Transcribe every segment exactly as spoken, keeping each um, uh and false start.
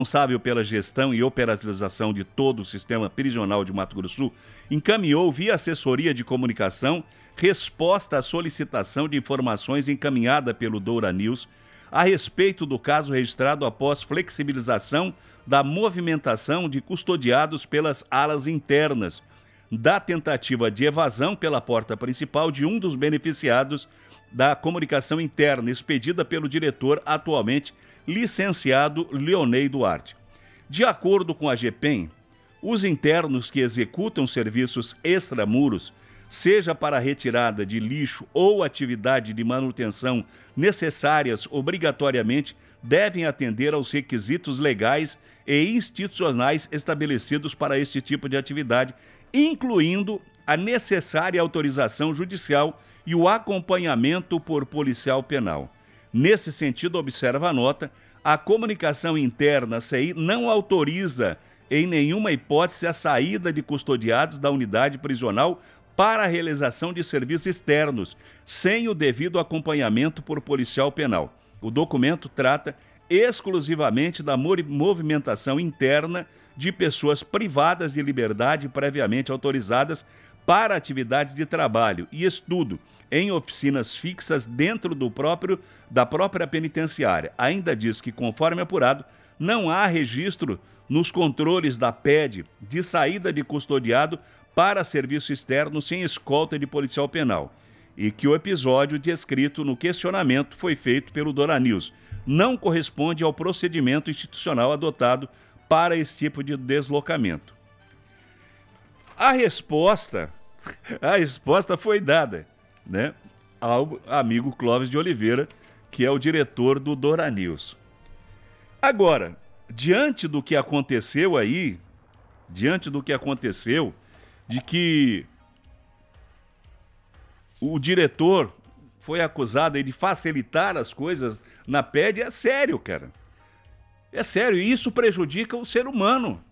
responsável pela gestão e operacionalização de todo o sistema prisional de Mato Grosso do Sul, encaminhou via assessoria de comunicação resposta à solicitação de informações encaminhada pelo Doura News a respeito do caso registrado após flexibilização da movimentação de custodiados pelas alas internas, da tentativa de evasão pela porta principal de um dos beneficiados da comunicação interna, expedida pelo diretor atualmente licenciado Leonei Duarte. De acordo com a GEPEM, os internos que executam serviços extramuros, seja para retirada de lixo ou atividade de manutenção necessárias obrigatoriamente, devem atender aos requisitos legais e institucionais estabelecidos para este tipo de atividade, incluindo a necessária autorização judicial e o acompanhamento por policial penal. Nesse sentido, observa a nota, a comunicação interna C I não autoriza em nenhuma hipótese a saída de custodiados da unidade prisional para a realização de serviços externos, sem o devido acompanhamento por policial penal. O documento trata exclusivamente da movimentação interna de pessoas privadas de liberdade previamente autorizadas para atividade de trabalho e estudo em oficinas fixas dentro do próprio, da própria penitenciária. Ainda diz que, conforme apurado, não há registro nos controles da P E D de saída de custodiado para serviço externo sem escolta de policial penal e que o episódio descrito no questionamento foi feito pelo Doura News. Não corresponde ao procedimento institucional adotado para esse tipo de deslocamento. A resposta, a resposta foi dada, né, ao amigo Clóvis de Oliveira, que é o diretor do Doura News. Agora, diante do que aconteceu aí, diante do que aconteceu, de que o diretor foi acusado aí de facilitar as coisas na P E D, é sério, cara. É sério, e isso prejudica o ser humano.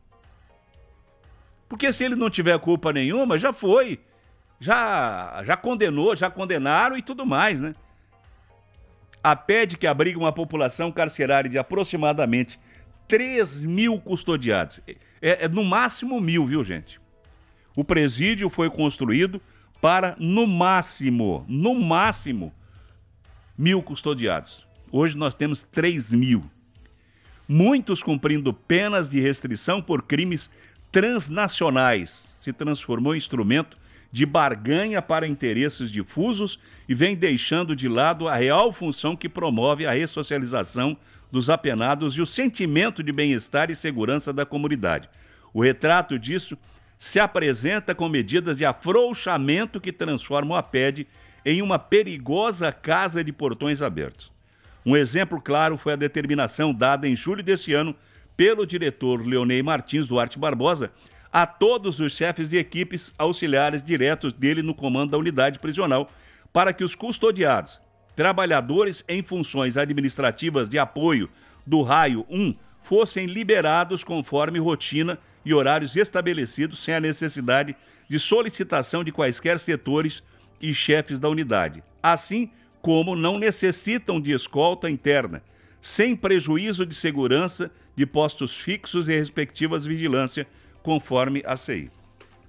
Porque se ele não tiver culpa nenhuma, já foi. Já, já condenou, já condenaram e tudo mais, né? A P E D, que abriga uma população carcerária de aproximadamente três mil custodiados. É, é no máximo mil, viu, gente? O presídio foi construído para, no máximo, no máximo, mil custodiados. Hoje nós temos três mil. Muitos cumprindo penas de restrição por crimes transnacionais. Se transformou em instrumento de barganha para interesses difusos e vem deixando de lado a real função que promove a ressocialização dos apenados e o sentimento de bem-estar e segurança da comunidade. O retrato disso se apresenta com medidas de afrouxamento que transformam a P E D em uma perigosa casa de portões abertos. Um exemplo claro foi a determinação dada em julho deste ano pelo diretor Leonei Martins Duarte Barbosa a todos os chefes de equipes auxiliares diretos dele no comando da unidade prisional para que os custodiados, trabalhadores em funções administrativas de apoio do raio um, fossem liberados conforme rotina e horários estabelecidos sem a necessidade de solicitação de quaisquer setores e chefes da unidade, assim como não necessitam de escolta interna, sem prejuízo de segurança de postos fixos e respectivas vigilância, conforme a C I.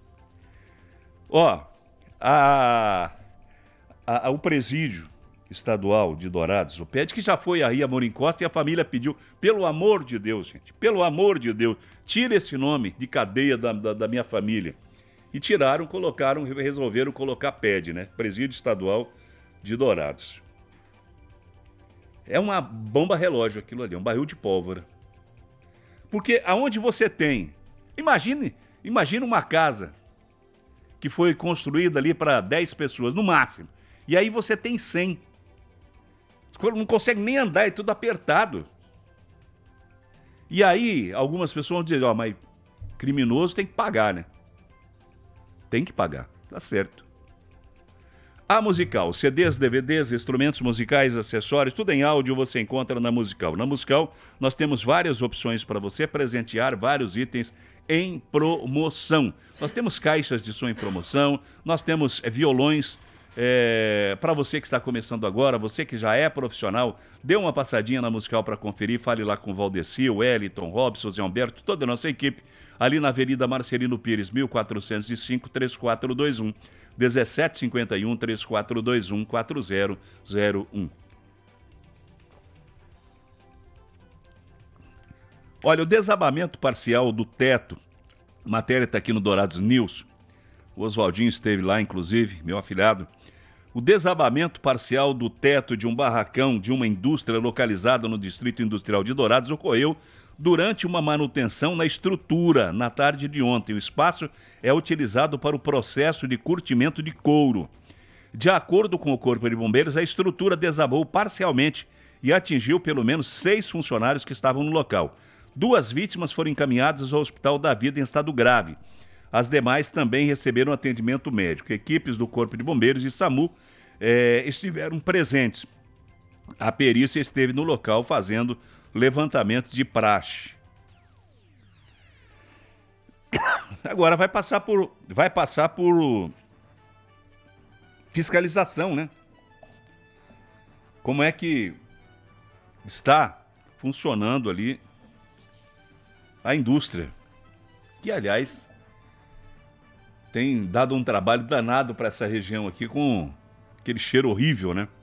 Ó, a, a, a, o presídio estadual de Dourados, o P E D, que já foi aí a Morim Costa e a família pediu, pelo amor de Deus, gente, pelo amor de Deus, tira esse nome de cadeia da, da, da minha família. E tiraram, colocaram, resolveram colocar P E D, né? Presídio Estadual de Dourados. É uma bomba relógio aquilo ali, é um barril de pólvora. Porque aonde você tem, imagine, imagine uma casa que foi construída ali para dez pessoas, no máximo, e aí você tem cem. Não consegue nem andar, é tudo apertado. E aí, algumas pessoas vão dizer, ó, mas criminoso tem que pagar, né? Tem que pagar, tá certo. A Musical, C Ds, D V Ds, instrumentos musicais, acessórios, tudo em áudio você encontra na Musical. Na Musical, nós temos várias opções para você presentear vários itens em promoção. Nós temos caixas de som em promoção, nós temos violões É, para você que está começando agora, você que já é profissional, dê uma passadinha na Musical para conferir, fale lá com o Valdeci, o Wellington, Robson, Zé Humberto, toda a nossa equipe, ali na Avenida Marcelino Pires, mil quatrocentos e cinco, três quatro dois um, dezessete cinquenta e um, três quatro dois um, quatro zero zero um. Olha, o desabamento parcial do teto, matéria está aqui no Dourados News, o Oswaldinho esteve lá, inclusive, meu afilhado. O desabamento parcial do teto de um barracão de uma indústria localizada no Distrito Industrial de Dourados ocorreu durante uma manutenção na estrutura na tarde de ontem. O espaço é utilizado para o processo de curtimento de couro. De acordo com o Corpo de Bombeiros, a estrutura desabou parcialmente e atingiu pelo menos seis funcionários que estavam no local. Duas vítimas foram encaminhadas ao Hospital da Vida em estado grave. As demais também receberam atendimento médico. Equipes do Corpo de Bombeiros e SAMU eh, estiveram presentes. A perícia esteve no local fazendo levantamento de praxe. Agora vai passar por, vai passar por fiscalização, né? Como é que está funcionando ali a indústria? Que, aliás, tem dado um trabalho danado para essa região aqui, com aquele cheiro horrível, né?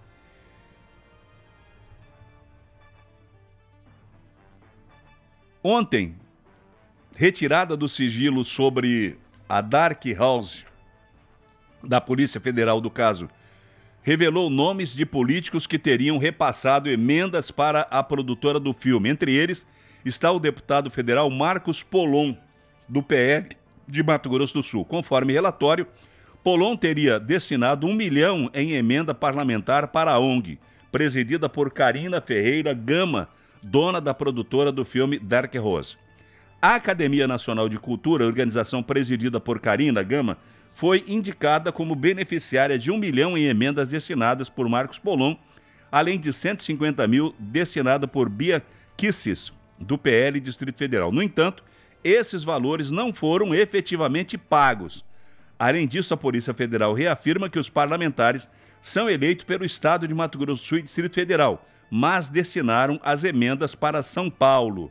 Ontem, retirada do sigilo sobre a Dark House da Polícia Federal do caso, revelou nomes de políticos que teriam repassado emendas para a produtora do filme. Entre eles está o deputado federal Marcos Polon, do P L de Mato Grosso do Sul. Conforme relatório, Polon teria destinado um milhão em emenda parlamentar para a ONG, presidida por Karina Ferreira Gama, dona da produtora do filme Dark Rose. A Academia Nacional de Cultura, organização presidida por Karina Gama, foi indicada como beneficiária de um milhão em emendas destinadas por Marcos Polon, além de cento e cinquenta mil destinada por Bia Kisses, do P L Distrito Federal. No entanto, esses valores não foram efetivamente pagos. Além disso, a Polícia Federal reafirma que os parlamentares são eleitos pelo Estado de Mato Grosso do Sul e Distrito Federal, mas destinaram as emendas para São Paulo.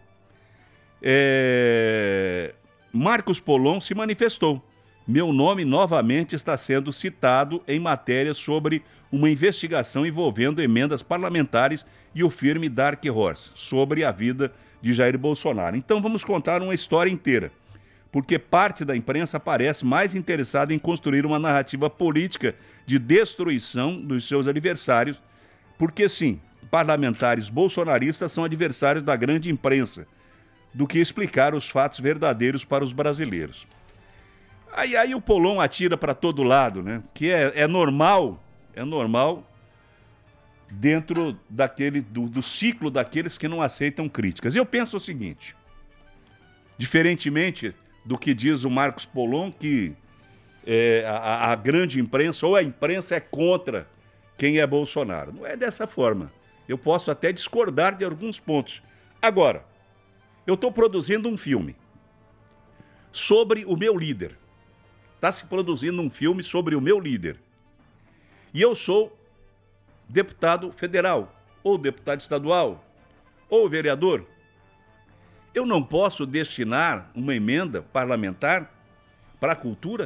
É... Marcos Polon se manifestou. Meu nome novamente está sendo citado em matéria sobre uma investigação envolvendo emendas parlamentares e o filme Dark Horse, sobre a vida de Jair Bolsonaro. Então vamos contar uma história inteira, porque parte da imprensa parece mais interessada em construir uma narrativa política de destruição dos seus adversários, porque sim, parlamentares bolsonaristas são adversários da grande imprensa, do que explicar os fatos verdadeiros para os brasileiros. Aí, aí o Polon atira para todo lado, né? Que é, é normal, é normal dentro daquele, do, do ciclo daqueles que não aceitam críticas. Eu penso o seguinte, diferentemente do que diz o Marcos Polon, que é, a, a grande imprensa ou a imprensa é contra quem é Bolsonaro. Não é dessa forma. Eu posso até discordar de alguns pontos. Agora, eu estou produzindo um filme sobre o meu líder. Está se produzindo um filme sobre o meu líder. E eu sou deputado federal, ou deputado estadual, ou vereador. Eu não posso destinar uma emenda parlamentar para a cultura?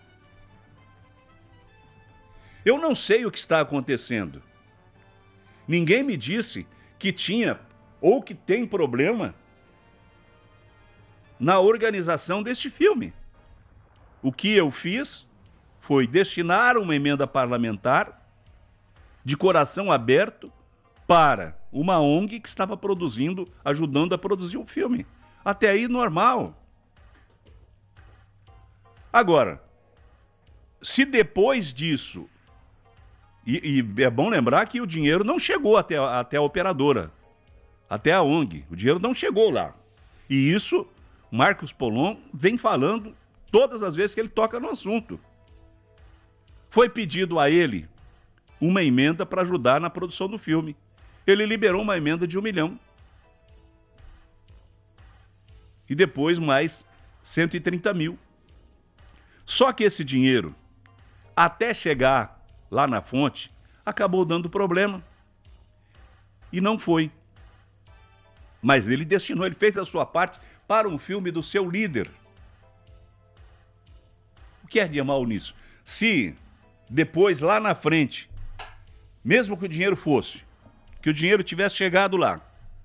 Eu não sei o que está acontecendo. Ninguém me disse que tinha ou que tem problema na organização deste filme. O que eu fiz foi destinar uma emenda parlamentar de coração aberto para uma ONG que estava produzindo, ajudando a produzir o filme. Até aí, normal. Agora, se depois disso, e, e é bom lembrar que o dinheiro não chegou até, até a operadora, até a ONG, o dinheiro não chegou lá. E isso, Marcos Polon vem falando todas as vezes que ele toca no assunto. Foi pedido a ele uma emenda para ajudar na produção do filme. Ele liberou uma emenda de um milhão. E depois mais cento e trinta mil. Só que esse dinheiro, até chegar lá na fonte, acabou dando problema e não foi. Mas ele destinou, ele fez a sua parte para um filme do seu líder. O que é de mal nisso? Se depois, lá na frente, mesmo que o dinheiro fosse, que o dinheiro tivesse chegado lá,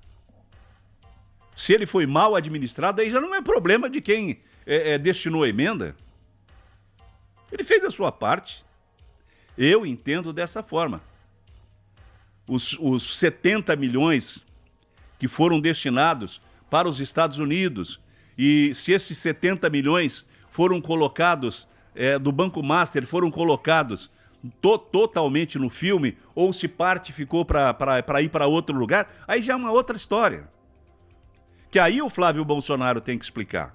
se ele foi mal administrado, aí já não é problema de quem é, é, destinou a emenda. Ele fez a sua parte. Eu entendo dessa forma. Os, os setenta milhões que foram destinados para os Estados Unidos, e se esses setenta milhões foram colocados é, do Banco Master, foram colocados to, totalmente no filme, ou se parte ficou para ir para outro lugar, aí já é uma outra história. Que aí o Flávio Bolsonaro tem que explicar.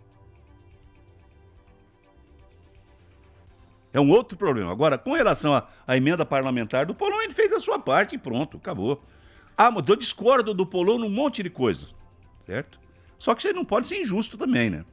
É um outro problema. Agora, com relação à, à emenda parlamentar do Polon, ele fez a sua parte e pronto, acabou. Ah, mas eu discordo do Polon num monte de coisas, certo? Só que você não pode ser injusto também, né?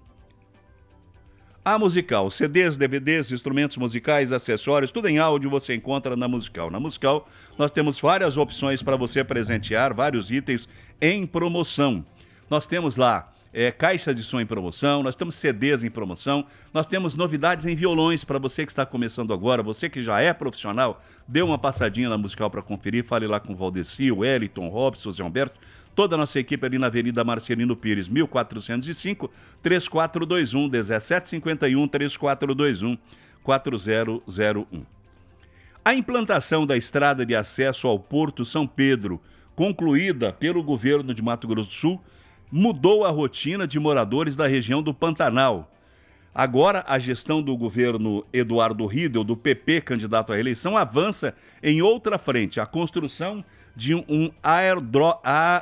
A Musical, C Ds, D V Ds, instrumentos musicais, acessórios, tudo em áudio você encontra na Musical. Na Musical, nós temos várias opções para você presentear, vários itens em promoção. Nós temos lá é, caixas de som em promoção, nós temos C Ds em promoção, nós temos novidades em violões para você que está começando agora, você que já é profissional, dê uma passadinha na Musical para conferir, fale lá com o Valdeci, o Wellington, o Robson, o Zé Humberto, toda a nossa equipe ali na Avenida Marcelino Pires, mil quatrocentos e cinco, três quatro dois um, um sete cinco um, três quatro dois um, quatro zero zero um. A implantação da estrada de acesso ao Porto São Pedro, concluída pelo governo de Mato Grosso do Sul, mudou a rotina de moradores da região do Pantanal. Agora, a gestão do governo Eduardo Riedel, do P P, candidato à reeleição, avança em outra frente, a construção de um aerodro...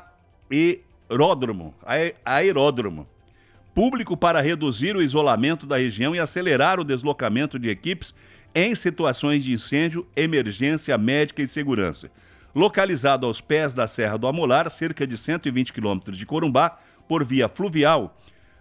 aeródromo, aeródromo público para reduzir o isolamento da região e acelerar o deslocamento de equipes em situações de incêndio, emergência médica e segurança. Localizado aos pés da Serra do Amolar, cerca de cento e vinte quilômetros de Corumbá, por via fluvial,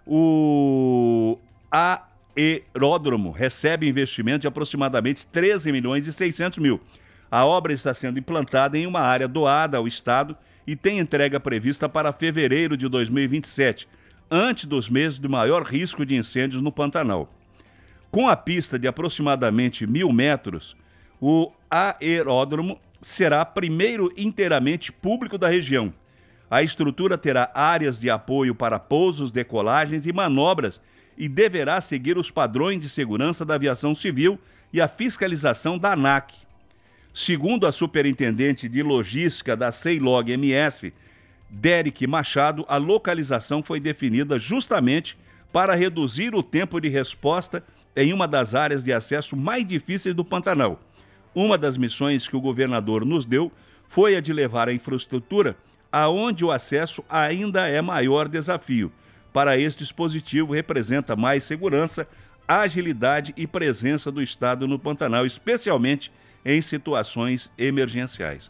o aeródromo recebe investimento de aproximadamente treze milhões e seiscentos mil. A obra está sendo implantada em uma área doada ao Estado e tem entrega prevista para fevereiro de dois mil e vinte e sete, antes dos meses de maior risco de incêndios no Pantanal. Com a pista de aproximadamente mil metros, o aeródromo será primeiro inteiramente público da região. A estrutura terá áreas de apoio para pousos, decolagens e manobras e deverá seguir os padrões de segurança da aviação civil e a fiscalização da ANAC. Segundo a superintendente de logística da Ceilog M S, Derek Machado, a localização foi definida justamente para reduzir o tempo de resposta em uma das áreas de acesso mais difíceis do Pantanal. Uma das missões que o governador nos deu foi a de levar a infraestrutura aonde o acesso ainda é maior desafio. Para este dispositivo, representa mais segurança, agilidade e presença do Estado no Pantanal, especialmente em situações emergenciais.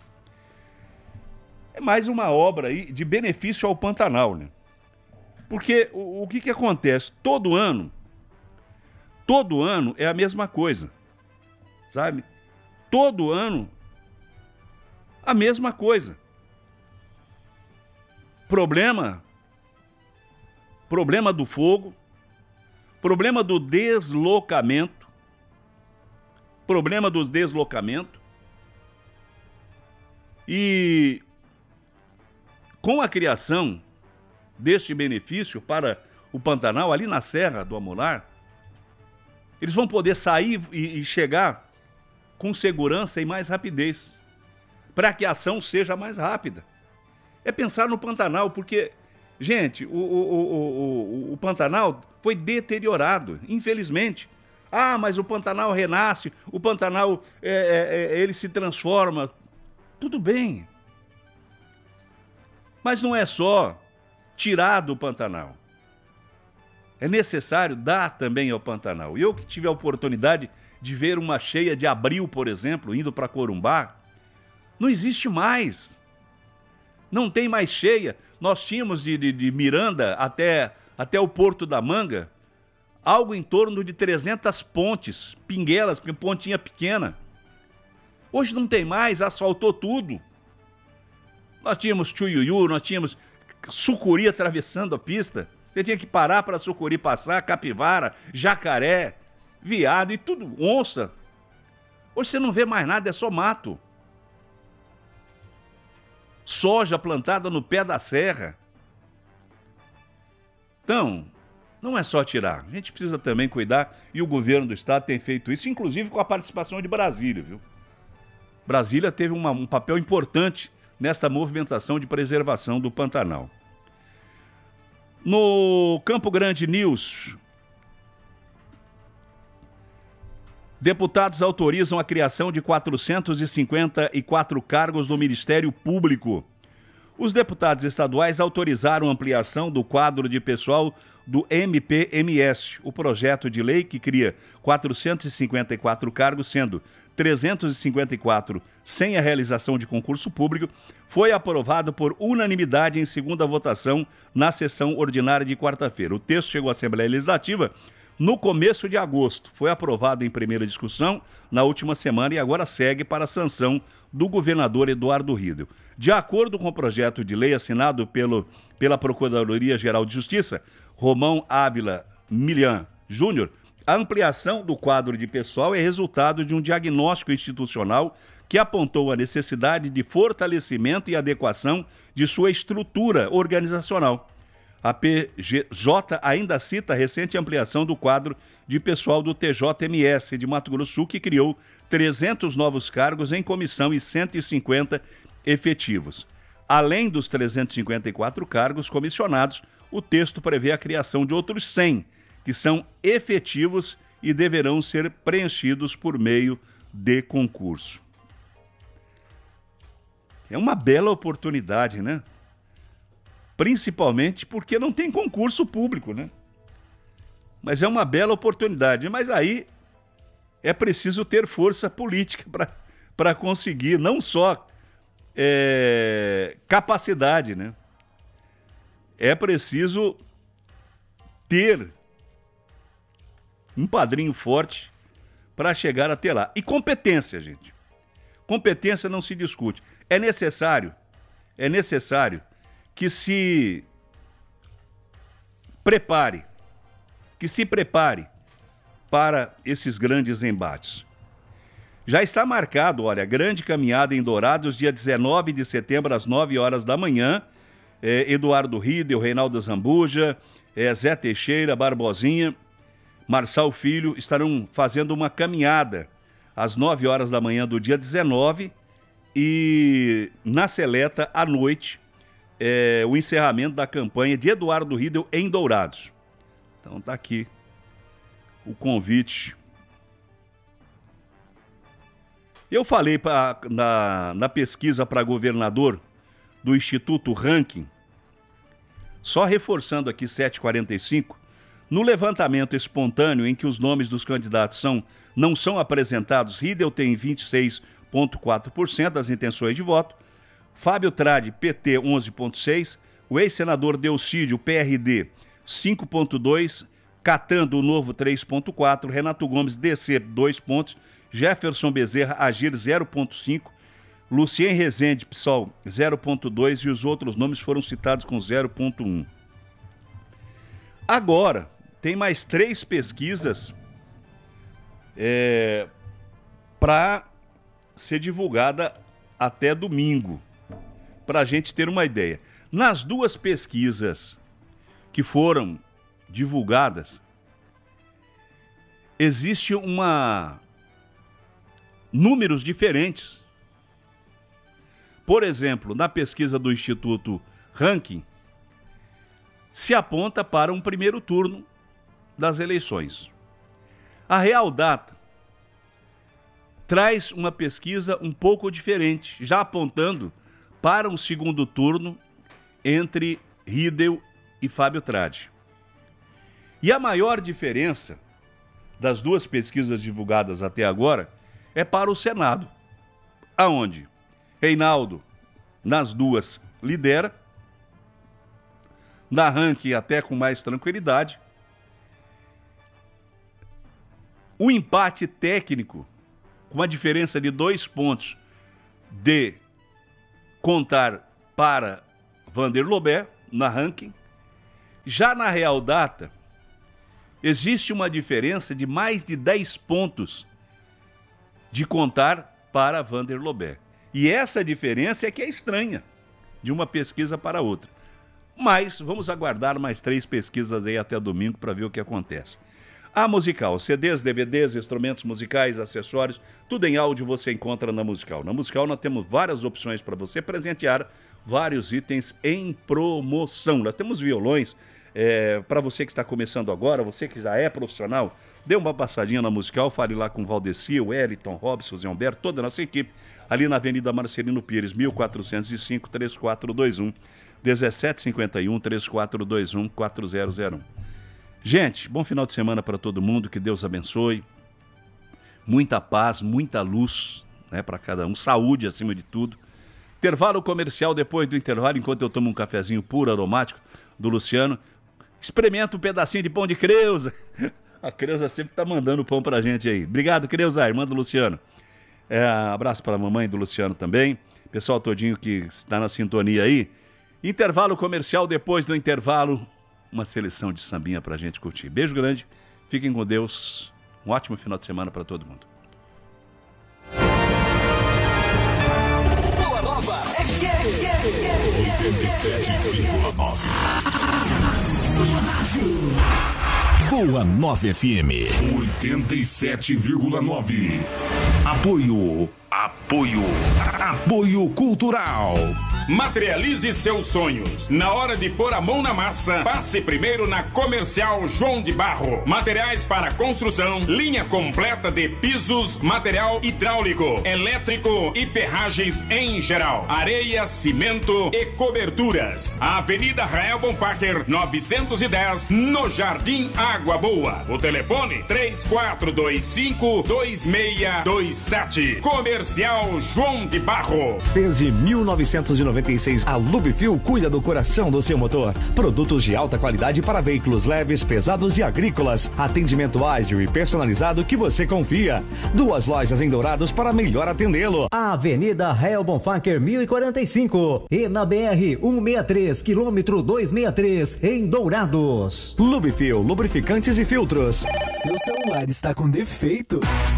É mais uma obra aí de benefício ao Pantanal, né? Porque o, o que, que acontece? Todo ano, todo ano é a mesma coisa, sabe? Todo ano, a mesma coisa. Problema, problema do fogo, problema do deslocamento, problema dos deslocamentos. E com a criação deste benefício para o Pantanal, ali na Serra do Amolar, eles vão poder sair e, e chegar com segurança e mais rapidez, para que a ação seja mais rápida. É pensar no Pantanal, porque, gente, o, o, o, o, o Pantanal foi deteriorado, infelizmente. Ah, mas o Pantanal renasce, o Pantanal é, é, ele se transforma. Tudo bem. Mas não é só tirar do Pantanal. É necessário dar também ao Pantanal. Eu que tive a oportunidade de ver uma cheia de abril, por exemplo, indo para Corumbá, não existe mais. Não tem mais cheia. Nós tínhamos de, de, de Miranda até, até o Porto da Manga, algo em torno de trezentas pontes, pinguelas, pontinha pequena. Hoje não tem mais, asfaltou tudo. Nós tínhamos Tchuiuiu, nós tínhamos sucuri atravessando a pista. Você tinha que parar para a sucuri passar, capivara, jacaré, viado e tudo, onça. Hoje você não vê mais nada, é só mato. Soja plantada no pé da serra. Então, não é só tirar. A gente precisa também cuidar, e o governo do estado tem feito isso, inclusive com a participação de Brasília, viu? Brasília teve uma, um papel importante nesta movimentação de preservação do Pantanal. No Campo Grande News, deputados autorizam a criação de quatrocentos e cinquenta e quatro cargos no Ministério Público. Os deputados estaduais autorizaram a ampliação do quadro de pessoal do M P M S, o projeto de lei que cria quatrocentos e cinquenta e quatro cargos, sendo trezentos e cinquenta e quatro sem a realização de concurso público, foi aprovado por unanimidade em segunda votação na sessão ordinária de quarta-feira. O texto chegou à Assembleia Legislativa no começo de agosto. Foi aprovado em primeira discussão na última semana e agora segue para a sanção do governador Eduardo Riedel. De acordo com o projeto de lei assinado pelo, pela Procuradoria-Geral de Justiça, Romão Ávila Milian Júnior, a ampliação do quadro de pessoal é resultado de um diagnóstico institucional que apontou a necessidade de fortalecimento e adequação de sua estrutura organizacional. A P G J ainda cita a recente ampliação do quadro de pessoal do T J M S de Mato Grosso do Sul, que criou trezentos novos cargos em comissão e cento e cinquenta efetivos. Além dos trezentos e cinquenta e quatro cargos comissionados, o texto prevê a criação de outros cem, que são efetivos e deverão ser preenchidos por meio de concurso. É uma bela oportunidade, né? Principalmente porque não tem concurso público, né? Mas é uma bela oportunidade. Mas aí é preciso ter força política para conseguir, não só é, capacidade, né? É preciso ter um padrinho forte para chegar até lá. E competência, gente. Competência não se discute. É necessário, é necessário que se prepare, que se prepare para esses grandes embates. Já está marcado, olha, grande caminhada em Dourados, dia dezenove de setembro, às nove horas da manhã. É, Eduardo Riedel, Reinaldo Zambuja, é, Zé Teixeira, Barbosinha, Marçal Filho estarão fazendo uma caminhada às nove horas da manhã do dia dezenove e na Seleta, à noite, é, o encerramento da campanha de Eduardo Riedel em Dourados. Então tá aqui o convite. Eu falei pra, na, na pesquisa para governador do Instituto Ranking, só reforçando aqui sete e quarenta e cinco, no levantamento espontâneo em que os nomes dos candidatos são, não são apresentados, Riedel tem vinte e seis vírgula quatro por cento das intenções de voto, Fábio Tradi, P T, onze vírgula seis por cento, o ex-senador Delcídio, P R D, cinco vírgula dois por cento, Catan do Novo, três vírgula quatro por cento, Renato Gomes, D C, dois pontos, Jefferson Bezerra, Agir, zero vírgula cinco por cento, Lucien Rezende, PSOL, zero vírgula dois por cento e os outros nomes foram citados com zero vírgula um por cento. Agora, tem mais três pesquisas é, para ser divulgada até domingo, para a gente ter uma ideia. Nas duas pesquisas que foram divulgadas, existe uma números diferentes. Por exemplo, na pesquisa do Instituto Ranking, se aponta para um primeiro turno das eleições. A Real Data traz uma pesquisa um pouco diferente, já apontando para um segundo turno entre Riedel e Fábio Tradi. E a maior diferença das duas pesquisas divulgadas até agora é para o Senado, aonde Reinaldo, nas duas, lidera, na ranking até com mais tranquilidade. O empate técnico com uma diferença de dois pontos de contar para Vander Lobé na ranking. Já na Real Data, existe uma diferença de mais de dez pontos de contar para Vander Lobé. E essa diferença é que é estranha, de uma pesquisa para outra. Mas vamos aguardar mais três pesquisas aí até domingo para ver o que acontece. A Musical, C Ds, D V Ds, instrumentos musicais, acessórios, tudo em áudio você encontra na Musical. Na Musical nós temos várias opções para você presentear vários itens em promoção. Nós temos violões, é, para você que está começando agora, você que já é profissional, dê uma passadinha na Musical, fale lá com o Valdeci, o Wellington, Robson, Zé Humberto, toda a nossa equipe, ali na Avenida Marcelino Pires, mil quatrocentos e cinco, três quatro dois um, dezessete cinquenta e um, três quatro dois um, quatro zero zero um. Gente, bom final de semana para todo mundo, que Deus abençoe, muita paz, muita luz, né, para cada um, saúde acima de tudo. Intervalo comercial, depois do intervalo, enquanto eu tomo um cafezinho puro, aromático, do Luciano, experimenta um pedacinho de pão de Creuza. A Creuza sempre tá mandando pão pra gente aí. Obrigado, Creuza, irmã do Luciano. É, abraço para a mamãe do Luciano também, pessoal todinho que está na sintonia aí. Intervalo comercial, depois do intervalo, uma seleção de sambinha pra gente curtir. Beijo grande, fiquem com Deus, um ótimo final de semana para todo mundo. Boa Nova F M oitenta e sete vírgula nove. Boa Nova F M oitenta e sete vírgula nove. Apoio, apoio, apoio cultural. Materialize seus sonhos. Na hora de pôr a mão na massa, passe primeiro na Comercial João de Barro. Materiais para construção, linha completa de pisos, material hidráulico, elétrico e ferragens em geral. Areia, cimento e coberturas. Avenida Rael Bonfacher, novecentos e dez, no Jardim Água Boa. O telefone três quatro dois cinco, dois seis dois sete. Comercial João de Barro. Desde mil novecentos e noventa e seis, a Lubifil cuida do coração do seu motor. Produtos de alta qualidade para veículos leves, pesados e agrícolas. Atendimento ágil e personalizado que você confia. Duas lojas em Dourados para melhor atendê-lo. Avenida Rael Bonfacher mil e quarenta e cinco e na B R cento e sessenta e três, quilômetro duzentos e sessenta e três, em Dourados. Lubifil, lubrificantes e filtros. Seu celular está com defeito?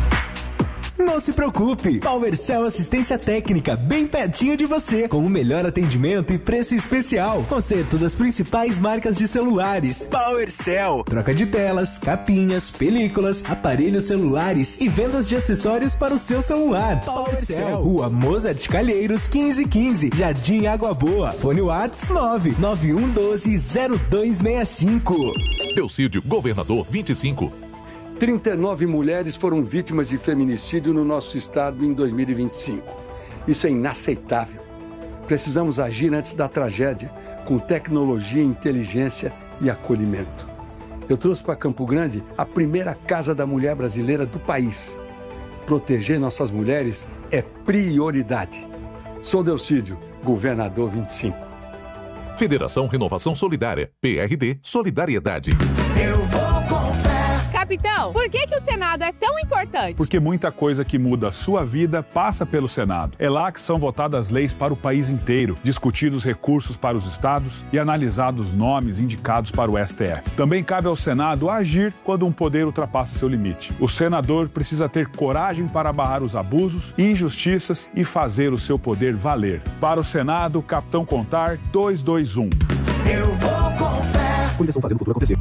Não se preocupe, PowerCell Assistência Técnica, bem pertinho de você, com o melhor atendimento e preço especial. Conserto das principais marcas de celulares. PowerCell, troca de telas, capinhas, películas, aparelhos celulares e vendas de acessórios para o seu celular. PowerCell, Rua Mozart Calheiros, quinze quinze, Jardim Água Boa. Fone Whats nove nove um um doze zero dois seis cinco. Teocídio, Governador vinte e cinco. trinta e nove mulheres foram vítimas de feminicídio no nosso estado em dois mil e vinte e cinco. Isso é inaceitável. Precisamos agir antes da tragédia, com tecnologia, inteligência e acolhimento. Eu trouxe para Campo Grande a primeira Casa da Mulher brasileira do país. Proteger nossas mulheres é prioridade. Sou Delcídio, Governador vinte e cinco. Federação Renovação Solidária, P R D Solidariedade. Eu vou com fé. Capitão, por que que o Senado é tão importante? Porque muita coisa que muda a sua vida passa pelo Senado. É lá que são votadas leis para o país inteiro, discutidos recursos para os estados e analisados nomes indicados para o S T F. Também cabe ao Senado agir quando um poder ultrapassa seu limite. O senador precisa ter coragem para barrar os abusos e injustiças e fazer o seu poder valer. Para o Senado, Capitão Contar duzentos e vinte e um. Eu vou com fé. Coligação fazendo o futuro acontecer.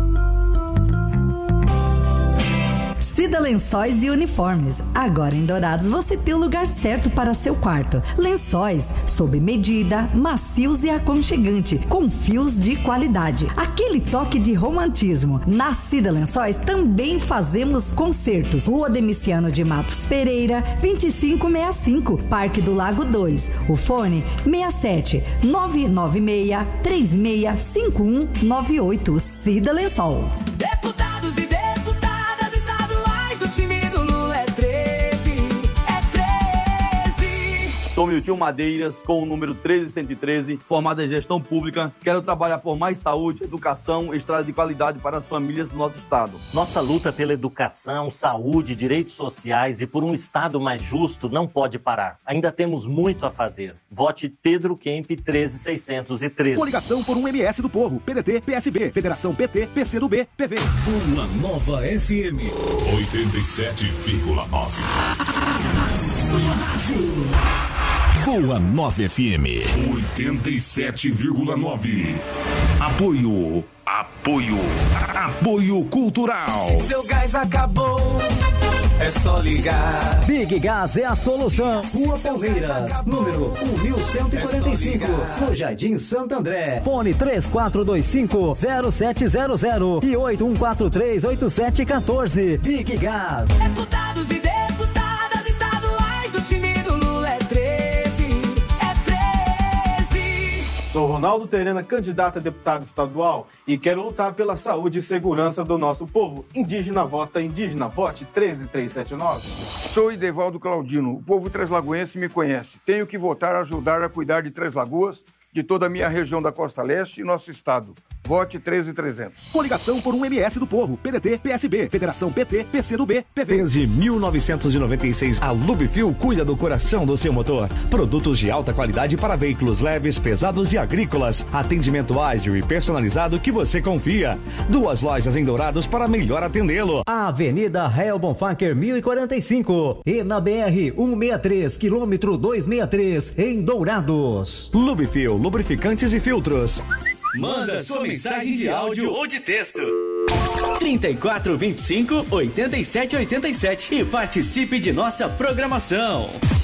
Cida Lençóis e Uniformes. Agora em Dourados você tem o lugar certo para seu quarto. Lençóis sob medida, macios e aconchegante, com fios de qualidade. Aquele toque de romantismo. Na Cida Lençóis também fazemos concertos. Rua Demiciano de Matos Pereira, vinte e cinco sessenta e cinco, Parque do Lago dois. O fone seis sete nove nove seis três seis cinco um nove oito. Cida Lençol. Deputados e deputadas estaduais do time do Lula é treze, é treze. Sou Milton Madeiras, com o número treze cento e treze, formado em gestão pública. Quero trabalhar por mais saúde, educação e estrada de qualidade para as famílias do nosso estado. Nossa luta pela educação, saúde, direitos sociais e por um estado mais justo não pode parar. Ainda temos muito a fazer. Vote Pedro Kemp treze seiscentos e treze. Coligação por um M S do Povo, P D T, P S B, Federação P T, P C do B, P V. Uma nova F M oitenta e sete vírgula nove. Boa Nova F M oitenta e sete vírgula nove. Apoio, apoio, apoio cultural. Se seu gás acabou, é só ligar. Big Gas é a solução. Rua Palmeiras, número mil cento e quarenta e cinco, no Jardim Santo André. Fone três quatro dois cinco, zero sete zero zero e oito um quatro três, oito sete um quatro. Big Gas. Deputados e deputadas estaduais do time do Lula é treze, é treze. Sou Ronaldo Terena, candidato a deputado estadual e quero lutar pela saúde e segurança do nosso povo. Indígena vota, indígena vote treze três sete nove. Sou Idevaldo Claudino, o povo treslagoense me conhece. Tenho que votar a ajudar a cuidar de Três Lagoas, de toda a minha região da Costa Leste e nosso estado. Vote treze trezentos. Coligação por um M S do Povo, P D T, P S B, Federação P T, P C do B, P V. Desde mil novecentos e noventa e seis, a Lubifil cuida do coração do seu motor. Produtos de alta qualidade para veículos leves, pesados e agrícolas. Atendimento ágil e personalizado que você confia. Duas lojas em Dourados para melhor atendê-lo. Avenida Rael Bonfacker mil e quarenta e cinco e na B R cento e sessenta e três, quilômetro duzentos e sessenta e três, em Dourados. Lubifil, lubrificantes e filtros. Manda sua mensagem de áudio ou de texto. trinta e quatro, vinte e cinco, oitenta e sete, oitenta e sete e participe de nossa programação.